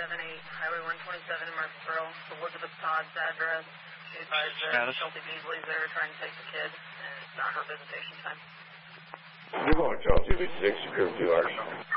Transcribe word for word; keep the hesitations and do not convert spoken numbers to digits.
seventy-eight, Highway one twenty-seven in Murfreesboro, Elizabeth Todd's address. She advised that Chelsea Beasley's there trying to take the kid, and it's not her visitation time. You're going to Chelsea, V six, Curve two R.